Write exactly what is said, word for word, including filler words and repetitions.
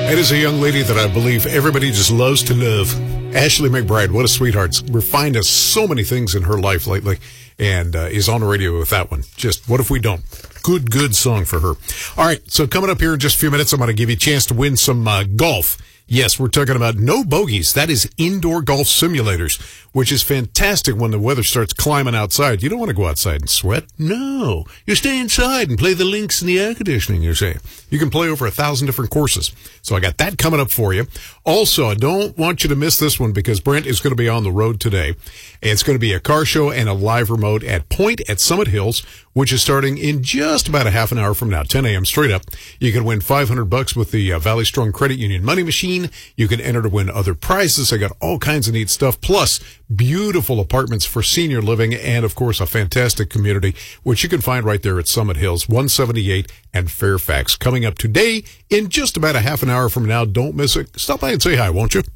It is a young lady that I believe everybody just loves to love. Ashley McBride, what a sweetheart. Refined us so many things in her life lately, and uh, is on the radio with that one. Just, what if we don't? Good, good song for her. All right, so coming up here in just a few minutes, I'm going to give you a chance to win some uh, golf. Yes, we're talking about no bogeys. That is indoor golf simulators, which is fantastic when the weather starts climbing outside. You don't want to go outside and sweat. No. You stay inside and play the links in the air conditioning, you're saying. You can play over a thousand different courses. So I got that coming up for you. Also, I don't want you to miss this one because Brent is going to be on the road today. It's going to be a car show and a live remote at Point at Summit Hills, which is starting in just about a half an hour from now, ten a.m. straight up. You can win five hundred bucks with the uh, Valley Strong Credit Union Money Machine. You can enter to win other prizes. I got all kinds of neat stuff, plus beautiful apartments for senior living and, of course, a fantastic community, which you can find right there at Summit Hills, one seventy-eight and Fairfax. Coming up today in just about a half an hour from now. Don't miss it. Stop by and say hi, won't you?